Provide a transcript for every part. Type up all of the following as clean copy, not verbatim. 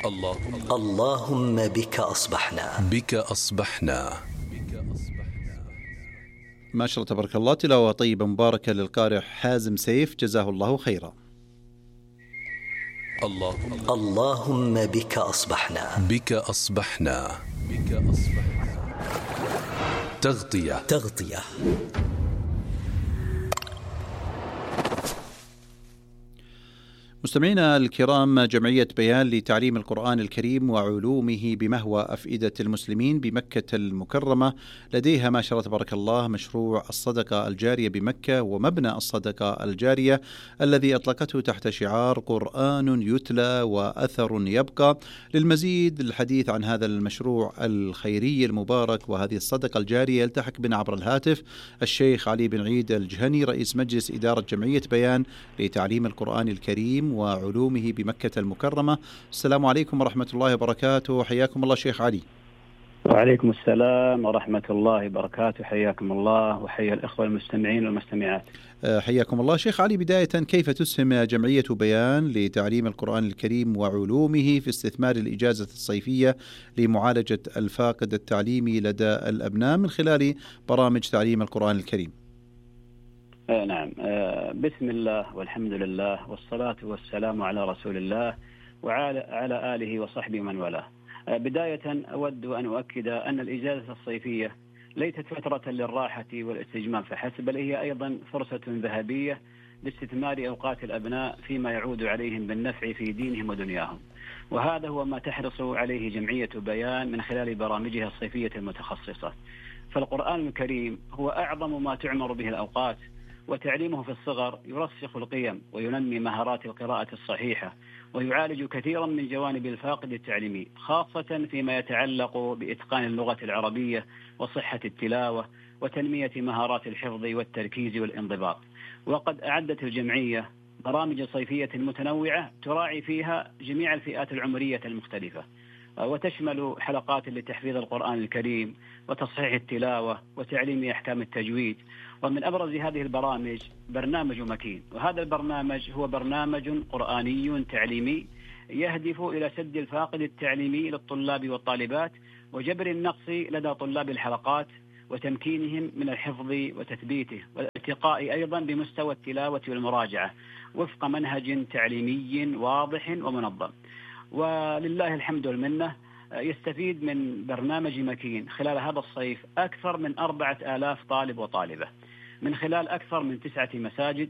اللهم بك أصبحنا. ما شاء الله تبارك الله، تلاوة طيبة مباركة للقارئ حازم سيف، جزاه الله خيرا. اللهم بك أصبحنا. تغطية. مستمعينا الكرام، جمعية بيان لتعليم القرآن الكريم وعلومه بمهوى أفئدة المسلمين بمكة المكرمة لديها ما شاء الله تبارك الله مشروع الصدقة الجارية بمكة ومبنى الصدقة الجارية الذي أطلقته تحت شعار قرآن يتلى وأثر يبقى. للمزيد الحديث عن هذا المشروع الخيري المبارك وهذه الصدقة الجارية يلتحق بنا عبر الهاتف الشيخ علي بن عيد الجهني، رئيس مجلس إدارة جمعية بيان لتعليم القرآن الكريم وعلومه بمكة المكرمة. السلام عليكم ورحمة الله وبركاته، حياكم الله شيخ علي. وعليكم السلام ورحمة الله وبركاته، حياكم الله وحيا الإخوة المستمعين والمستمعات. حياكم الله شيخ علي. بداية، كيف تسهم جمعية بيان لتعليم القرآن الكريم وعلومه في استثمار الإجازة الصيفية لمعالجة الفاقد التعليمي لدى الأبناء من خلال برامج تعليم القرآن الكريم؟ نعم، بسم الله والحمد لله والصلاة والسلام على رسول الله وعلى آله وصحبه من والاه. بداية أود أن أؤكد أن الإجازة الصيفية ليست فترة للراحة والاستجمام فحسب، بل هي أيضا فرصة ذهبية لاستثمار أوقات الأبناء فيما يعود عليهم بالنفع في دينهم ودنياهم، وهذا هو ما تحرص عليه جمعية بيان من خلال برامجها الصيفية المتخصصة. فالقرآن الكريم هو أعظم ما تعمر به الأوقات، وتعليمه في الصغر يرسخ القيم وينمي مهارات القراءة الصحيحة، ويعالج كثيرا من جوانب الفاقد التعليمي، خاصة فيما يتعلق بإتقان اللغة العربية وصحة التلاوة وتنمية مهارات الحفظ والتركيز والانضباط. وقد أعدت الجمعية برامج صيفية متنوعة تراعي فيها جميع الفئات العمرية المختلفة، وتشمل حلقات لتحفيظ القرآن الكريم وتصحيح التلاوة وتعليم أحكام التجويد. ومن أبرز هذه البرامج برنامج مكين، وهذا البرنامج هو برنامج قرآني تعليمي يهدف إلى سد الفاقد التعليمي للطلاب والطالبات وجبر النقص لدى طلاب الحلقات وتمكينهم من الحفظ وتثبيته والارتقاء أيضا بمستوى التلاوة والمراجعة وفق منهج تعليمي واضح ومنظم. ولله الحمد والمنة، يستفيد من برنامج مكين خلال هذا الصيف أكثر من 4000 طالب وطالبة من خلال أكثر من 9 مساجد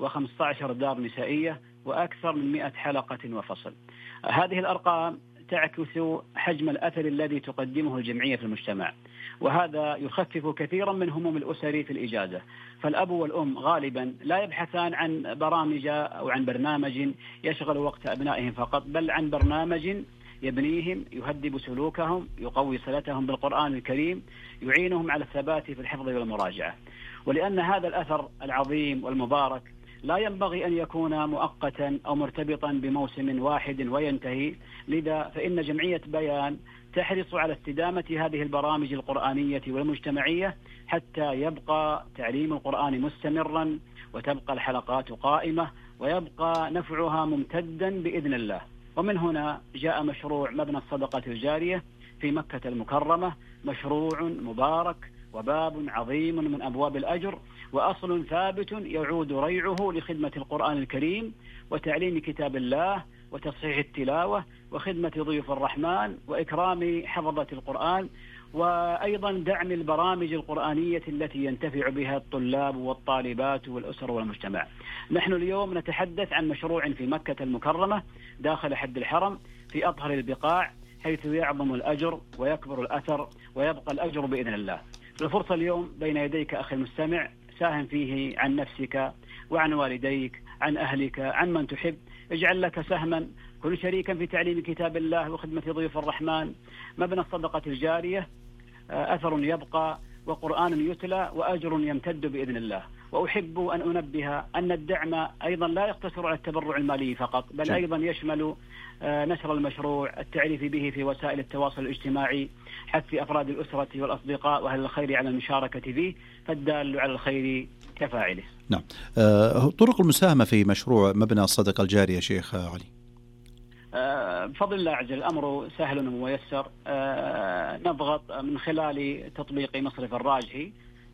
و15 دار نسائية وأكثر من 100 حلقة وفصل. هذه الأرقام تعكس حجم الأثر الذي تقدمه الجمعية في المجتمع، وهذا يخفف كثيرا من هموم الأسر في الإجازة. فالأب والأم غالبا لا يبحثان عن برامج أو عن برنامج يشغل وقت أبنائهم فقط، بل عن برنامج يبنيهم، يهذب سلوكهم، يقوي صلتهم بالقرآن الكريم، يعينهم على الثبات في الحفظ والمراجعة. ولأن هذا الأثر العظيم والمبارك لا ينبغي أن يكون مؤقتا أو مرتبطا بموسم واحد وينتهي، لذا فإن جمعية بيان تحرص على استدامة هذه البرامج القرآنية والمجتمعية حتى يبقى تعليم القرآن مستمرا وتبقى الحلقات قائمة ويبقى نفعها ممتدا بإذن الله. ومن هنا جاء مشروع مبنى الصدقة الجارية في مكة المكرمة، مشروع مبارك وباب عظيم من أبواب الأجر وأصل ثابت يعود ريعه لخدمة القرآن الكريم وتعليم كتاب الله وتصحيح التلاوة وخدمة ضيوف الرحمن وإكرام حفظة القرآن، وأيضا دعم البرامج القرآنية التي ينتفع بها الطلاب والطالبات والأسر والمجتمع. نحن اليوم نتحدث عن مشروع في مكة المكرمة داخل حد الحرم في أطهر البقاع، حيث يعظم الأجر ويكبر الأثر ويبقى الأجر بإذن الله. الفرصة اليوم بين يديك أخي المستمع، ساهم فيه عن نفسك وعن والديك، عن أهلك، عن من تحب. اجعل لك سهما، كن شريكا في تعليم كتاب الله وخدمة ضيوف الرحمن. مبنى الصدقة الجارية أثر يبقى وقرآن يتلى وأجر يمتد بإذن الله. وأحب أن أنبه أن الدعم أيضا لا يقتصر على التبرع المالي فقط، بل أيضا يشمل نشر المشروع، التعريف به في وسائل التواصل الاجتماعي، حث أفراد الأسرة والأصدقاء وأهل الخير على المشاركة فيه، فالدال على الخير كفاعله. نعم. طرق المساهمة في مشروع مبنى الصدقة الجارية شيخ علي. بفضل الله عز وجل الأمر سهل وميسر. نضغط من خلال تطبيق مصرف الراجحي،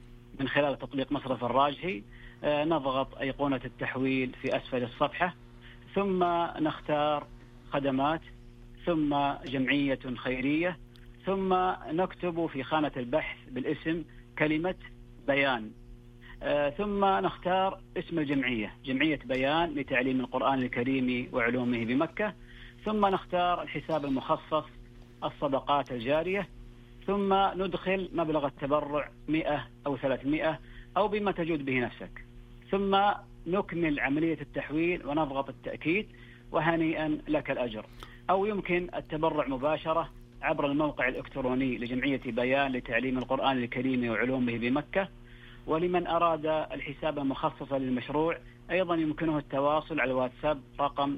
نضغط أيقونة التحويل في أسفل الصفحة، ثم نختار خدمات، ثم جمعية خيرية، ثم نكتب في خانة البحث بالاسم كلمة بيان، ثم نختار اسم الجمعية، جمعية بيان لتعليم القرآن الكريم وعلومه بمكة، ثم نختار الحساب المخصص الصدقات الجارية، ثم ندخل مبلغ التبرع 100 أو 300 أو بما تجود به نفسك، ثم نكمل عملية التحويل ونضغط التأكيد وهنيئا لك الأجر. أو يمكن التبرع مباشرة عبر الموقع الإلكتروني لجمعية بيان لتعليم القرآن الكريم وعلومه بمكة. ولمن أراد الحساب المخصص للمشروع أيضا يمكنه التواصل على الواتساب رقم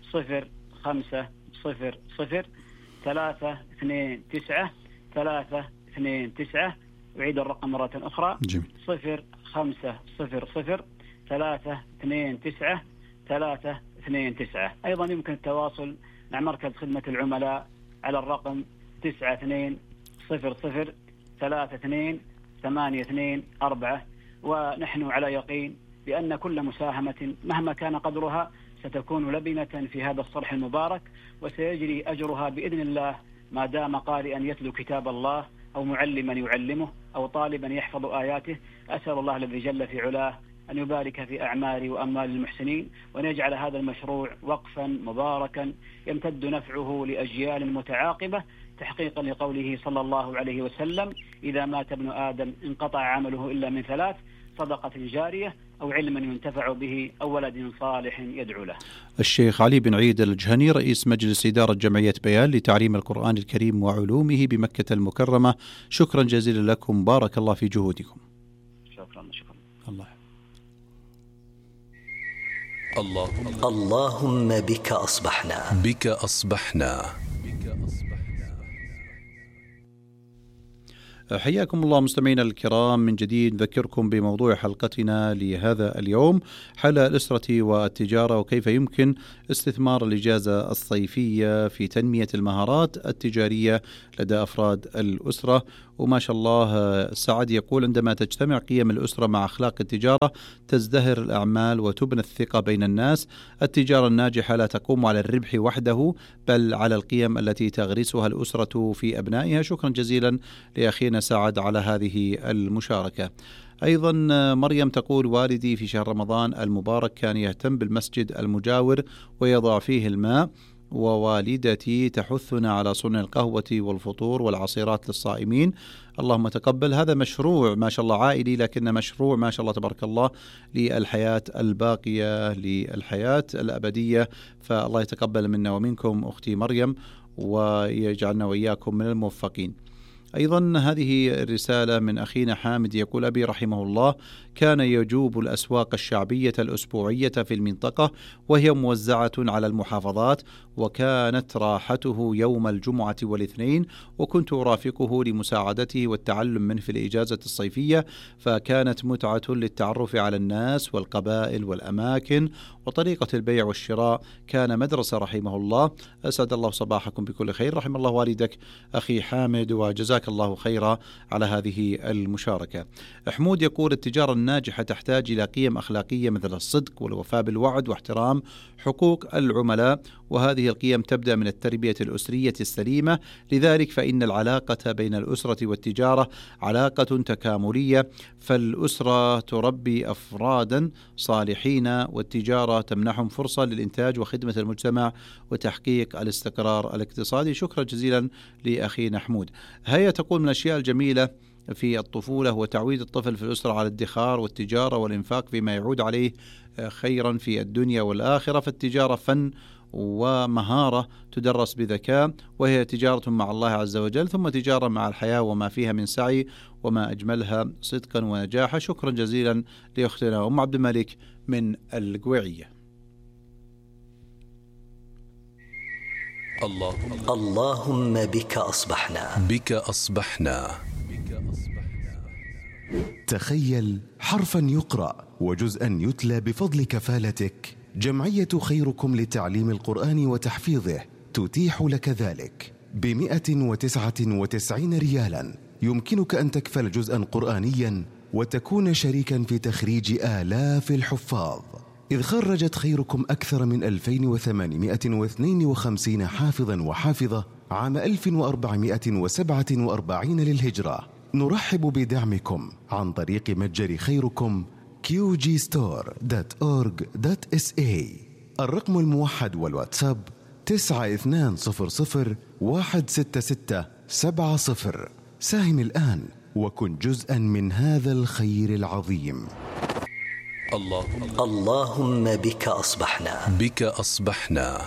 0500-329-329. أعيد الرقم مرة أخرى 0500-329-329. أيضا يمكن التواصل مع مركز خدمة العملاء على الرقم 9200-32-82-4. ونحن على يقين بأن كل مساهمة مهما كان قدرها ستكون لبنة في هذا الصرح المبارك، وسيجري أجرها بإذن الله ما دام قارئا يتلو كتاب الله، أو معلما يعلمه، أو طالبا يحفظ آياته. أسأل الله الذي جل في علاه أن يبارك في أعمال وأموال المحسنين، وأن يجعل هذا المشروع وقفا مباركا يمتد نفعه لأجيال متعاقبة، تحقيقا لقوله صلى الله عليه وسلم: إذا مات ابن آدم انقطع عمله إلا من 3: صدقة جارية، أو علم ينتفع به، أو ولد صالح يدعو له. الشيخ علي بن عيد الجهني، رئيس مجلس إدارة جمعية بيان لتعليم القرآن الكريم وعلومه بمكة المكرمة، شكرا جزيلا لكم، بارك الله في جهودكم. شكرا. الله. اللهم بك أصبحنا. حياكم الله مستمعينا الكرام من جديد. نذكركم بموضوع حلقتنا لهذا اليوم حول الأسرة والتجارة، وكيف يمكن استثمار الإجازة الصيفية في تنمية المهارات التجارية لدى أفراد الأسرة. وما شاء الله سعد يقول: عندما تجتمع قيم الأسرة مع أخلاق التجارة تزدهر الأعمال وتبنى الثقة بين الناس. التجارة الناجحة لا تقوم على الربح وحده، بل على القيم التي تغرسها الأسرة في أبنائها. شكرا جزيلا لأخينا سعد على هذه المشاركة. أيضا مريم تقول: والدي في شهر رمضان المبارك كان يهتم بالمسجد المجاور ويضع فيه الماء، ووالدتي تحثنا على صنع القهوة والفطور والعصيرات للصائمين. اللهم تقبل. هذا مشروع ما شاء الله عائلي، لكن مشروع ما شاء الله تبارك الله للحياة الباقية، للحياة الأبدية. فالله يتقبل منا ومنكم أختي مريم، ويجعلنا وإياكم من الموفقين. أيضا هذه الرسالة من أخينا حامد يقول: أبي رحمه الله كان يجوب الأسواق الشعبية الأسبوعية في المنطقة، وهي موزعة على المحافظات، وكانت راحته يوم الجمعة والاثنين، وكنت أرافقه لمساعدته والتعلم منه في الإجازة الصيفية، فكانت متعة للتعرف على الناس والقبائل والأماكن وطريقة البيع والشراء. كان مدرسة رحمه الله. أسعد الله صباحكم بكل خير. رحم الله والدك أخي حامد، وجزاك الله خيرا على هذه المشاركة. حمود يقول: التجارة الناجحة تحتاج إلى قيم أخلاقية مثل الصدق والوفاء بالوعد واحترام حقوق العملاء، وهذه القيم تبدأ من التربية الأسرية السليمة. لذلك فإن العلاقة بين الأسرة والتجارة علاقة تكاملية، فالأسرة تربي أفرادا صالحين، والتجارة تمنحهم فرصة للإنتاج وخدمة المجتمع وتحقيق الاستقرار الاقتصادي. شكرا جزيلا لأخينا حمود. هيا تقول: من الأشياء الجميلة في الطفولة هو تعويد الطفل في الأسرة على الادخار والتجارة والإنفاق فيما يعود عليه خيرا في الدنيا والآخرة. فالتجارة فن ومهارة تدرس بذكاء، وهي تجارة مع الله عز وجل، ثم تجارة مع الحياة وما فيها من سعي، وما أجملها صدقا ونجاحا. شكرا جزيلا لأختنا أم عبد الملك من القويعية. اللهم بك أصبحنا. تخيل حرفا يقرأ وجزءا يتلى بفضل كفالتك جمعية خيركم لتعليم القرآن وتحفيظه تتيح لك ذلك ب199 ريالا. يمكنك أن تكفل جزءا قرآنيا وتكون شريكا في تخريج آلاف الحفاظ، إذ خرجت خيركم أكثر من 2852 حافظا وحافظة عام 1447 للهجرة. نرحب بدعمكم عن طريق متجر خيركم qgstore.org.sa. الرقم الموحد والواتساب 9200166770. ساهم الآن وكن جزءا من هذا الخير العظيم. اللهم بك أصبحنا. بك أصبحنا.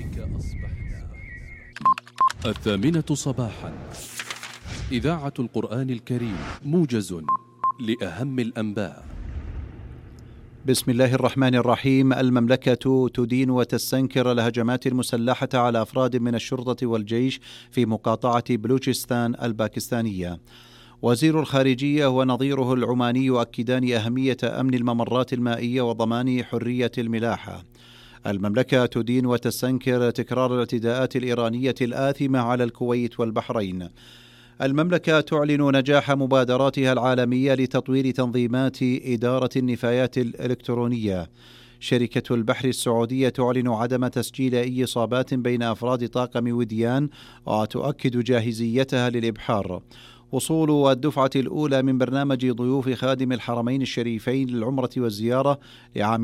8:00 صباحا، إذاعة القرآن الكريم، موجز لأهم الأنباء. بسم الله الرحمن الرحيم. المملكة تدين وتستنكر الهجمات المسلحة على أفراد من الشرطة والجيش في مقاطعة بلوچستان الباكستانية. وزير الخارجية ونظيره العماني يؤكدان أهمية أمن الممرات المائية وضمان حرية الملاحة. المملكة تدين وتستنكر تكرار الاعتداءات الإيرانية الآثمة على الكويت والبحرين. المملكة تعلن نجاح مبادراتها العالمية لتطوير تنظيمات إدارة النفايات الإلكترونية. شركة البحر السعودية تعلن عدم تسجيل أي إصابات بين أفراد طاقم وديان وتؤكد جاهزيتها للإبحار. وصول الدفعة الأولى من برنامج ضيوف خادم الحرمين الشريفين للعمرة والزيارة لعام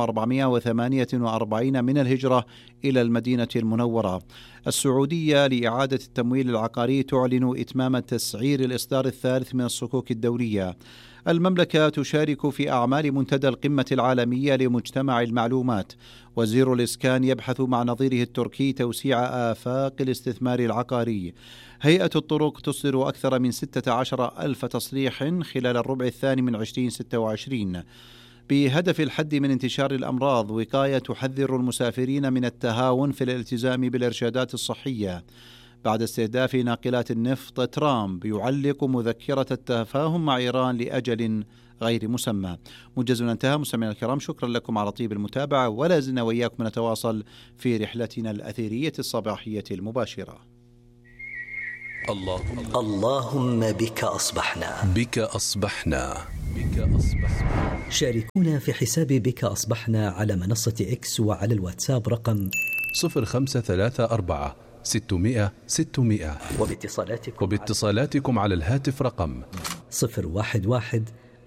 1448 من الهجرة إلى المدينة المنورة. السعودية لإعادة التمويل العقاري تعلن إتمام تسعير الإصدار الثالث من الصكوك الدولية. المملكة تشارك في أعمال منتدى القمة العالمية لمجتمع المعلومات. وزير الإسكان يبحث مع نظيره التركي توسيع آفاق الاستثمار العقاري. هيئة الطرق تصدر أكثر من 16,000 تصريح خلال الربع الثاني من 2026 بهدف الحد من انتشار الأمراض. وقاية تحذر المسافرين من التهاون في الالتزام بالإرشادات الصحية. بعد استهداف ناقلات النفط، ترامب يعلق مذكرة التفاهم مع إيران لأجل غير مسمى. موجزنا انتهى. مستمعينا الكرام، شكرا لكم على طيب المتابعة، ولا زلنا وإياكم نتواصل في رحلتنا الأثيرية الصباحية المباشرة. اللهم بك أصبحنا. بك أصبحنا. شاركونا في حساب بك أصبحنا على منصة إكس وعلى الواتساب رقم 0534 600 600. وباتصالاتكم على الهاتف رقم 011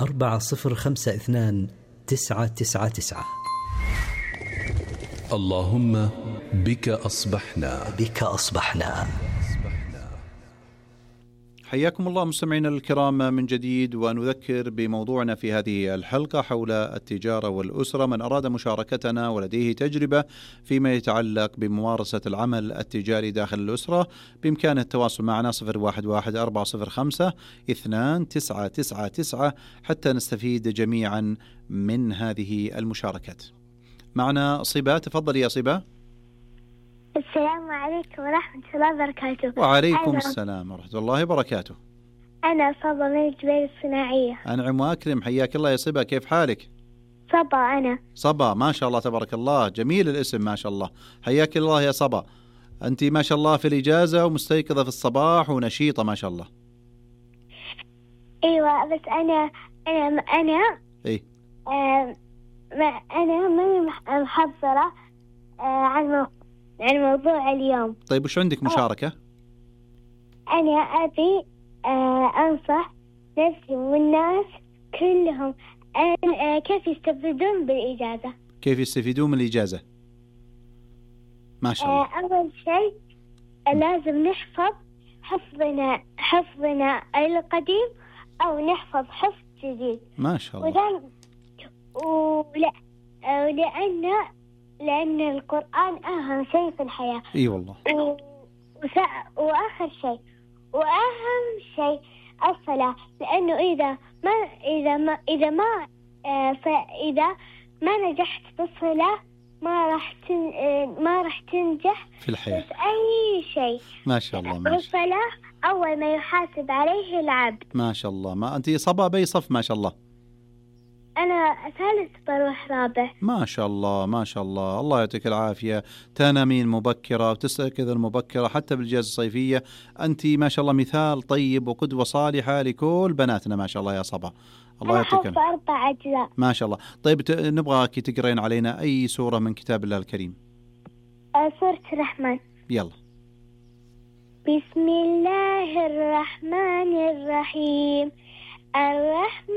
4052 999. اللهم بك أصبحنا. بك أصبحنا. حياكم الله مستمعينا الكرام من جديد، ونذكر بموضوعنا في هذه الحلقة حول التجارة والأسرة. من أراد مشاركتنا ولديه تجربة فيما يتعلق بممارسة العمل التجاري داخل الأسرة بإمكانه التواصل معنا 011 405 2999 حتى نستفيد جميعا من هذه المشاركات. معنا صبا، تفضل يا صبا. السلام عليكم ورحمة الله وبركاته. وعليكم السلام ورحمة الله وبركاته. أنا صبا من الجبيل الصناعية. أنعم وأكرم، حياك الله يا صبا، كيف حالك؟ صبا. أنا صبا، ما شاء الله تبارك الله، جميل الاسم ما شاء الله. حياك الله يا صبا، أنت ما شاء الله في الإجازة ومستيقظة في الصباح ونشيطة ما شاء الله. أيوة، بس أنا إيه؟ أنا ماني محضرة عن موضوع اليوم. طيب وش عندك مشاركة؟ أنا أبي أنصح نفسي والناس كلهم كيف يستفيدون بالإجازة. كيف يستفيدون من الإجازة؟ ما شاء الله. أول شيء لازم نحفظ حفظنا القديم أو نحفظ حفظ جديد. ما شاء الله. لأن القرآن أهم شيء في الحياة. إي والله. وآخر شيء وأهم شيء الصلاة، لأنه إذا ما نجحت بالصلاة ما راح تنجح في الحياة في أي شيء. ما شاء الله. ما شاء الله. الصلاة أول ما يحاسب عليه العبد. ما شاء الله. ما أنت صبا بي صف ما شاء الله. أنا ثالث بروح رابع. ما شاء الله ما شاء الله، الله يعطيك العافية. تنامين مبكرة وتستيقظ مبكرة حتى بالإجازة الصيفية. أنت ما شاء الله مثال طيب وقدوة صالحة لكل بناتنا ما شاء الله يا صبا. الله أنا يعطيك حافظة 4 أجزاء. ما شاء الله. طيب نبغاك تقرين علينا أي سورة من كتاب الله الكريم. سورة الرحمن. يلا. بسم الله الرحمن الرحيم. الرحمن